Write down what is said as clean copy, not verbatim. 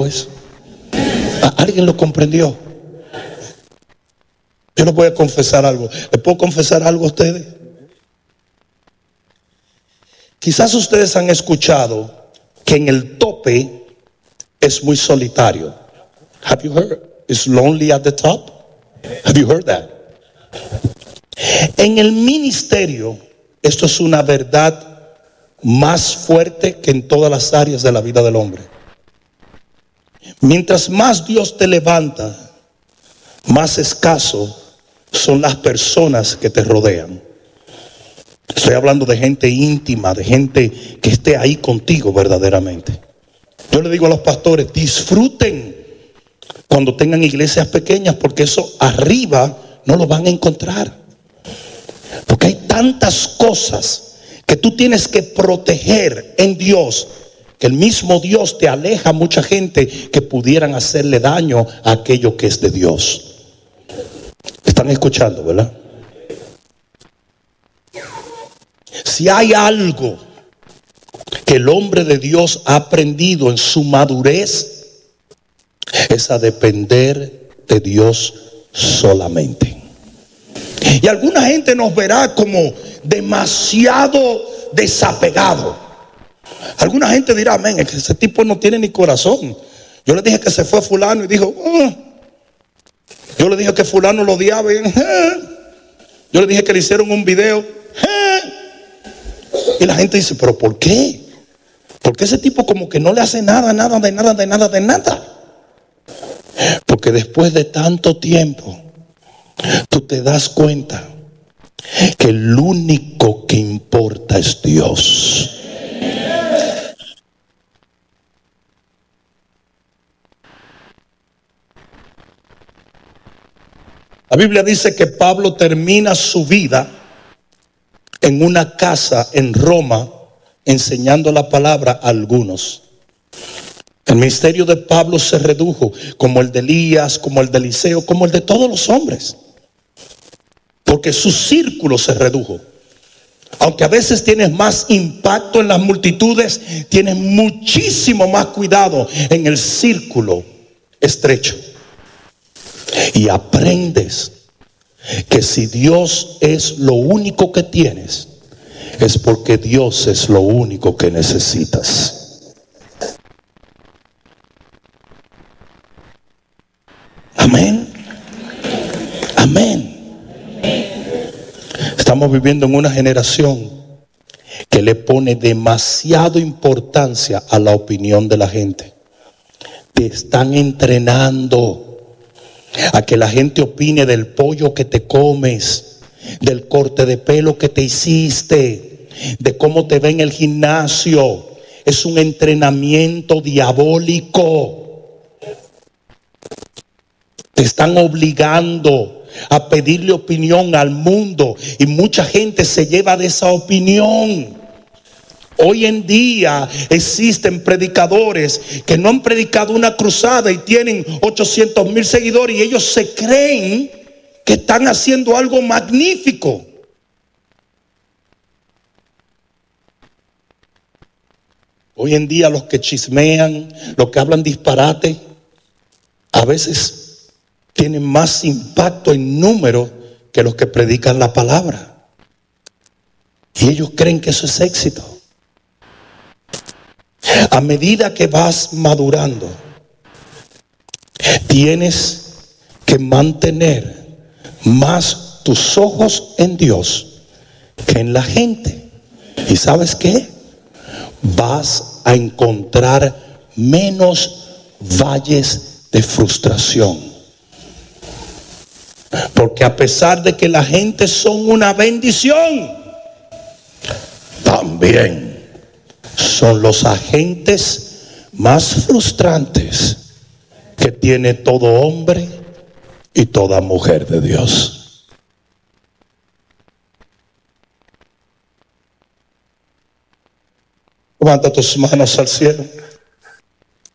después. ¿Alguien lo comprendió? Yo les voy a confesar algo. ¿Les puedo confesar algo a ustedes? Quizás ustedes han escuchado que en el tope es muy solitario. Have you heard? It's lonely at the top. Have you heard that? En el ministerio, esto es una verdad más fuerte que en todas las áreas de la vida del hombre. Mientras más Dios te levanta, más escaso son las personas que te rodean. Estoy hablando de gente íntima, de gente que esté ahí contigo verdaderamente. Yo le digo a los pastores, disfruten cuando tengan iglesias pequeñas, porque eso arriba no lo van a encontrar. Porque hay tantas cosas que tú tienes que proteger en Dios, que el mismo Dios te aleja a mucha gente que pudieran hacerle daño a aquello que es de Dios. ¿Están escuchando, verdad? Si hay algo que el hombre de Dios ha aprendido en su madurez, es a depender de Dios solamente. Y alguna gente nos verá como demasiado desapegado. Alguna gente dirá, amén, es que ese tipo no tiene ni corazón. Yo le dije que se fue fulano y dijo, yo le dije que fulano lo odiaba y, yo le dije que le hicieron un video, y la gente dice, pero ¿por qué? Porque ese tipo como que no le hace nada. Porque después de tanto tiempo, tú te das cuenta que el único que importa es Dios. La Biblia dice que Pablo termina su vida en una casa en Roma enseñando la palabra a algunos. El ministerio de Pablo se redujo como el de Elías, como el de Eliseo, como el de todos los hombres, porque su círculo se redujo. Aunque a veces tienes más impacto en las multitudes, tienes muchísimo más cuidado en el círculo estrecho. Y aprendes que si Dios es lo único que tienes, es porque Dios es lo único que necesitas. Amén. Amén. Estamos viviendo en una generación que le pone demasiada importancia a la opinión de la gente. Te están entrenando a que la gente opine del pollo que te comes, del corte de pelo que te hiciste, de cómo te ve en el gimnasio. Es un entrenamiento diabólico. Te están obligando a pedirle opinión al mundo y mucha gente se lleva de esa opinión. Hoy en día existen predicadores que no han predicado una cruzada y tienen 800,000 seguidores y ellos se creen que están haciendo algo magnífico. Hoy en día los que chismean, los que hablan disparate, a veces tienen más impacto en número que los que predican la palabra. Y ellos creen que eso es éxito. A medida que vas madurando, tienes que mantener más tus ojos en Dios que en la gente. ¿Y sabes qué? Vas a encontrar menos valles de frustración. Porque a pesar de que la gente son una bendición, también son los agentes más frustrantes que tiene todo hombre y toda mujer de Dios. Levanta tus manos al cielo.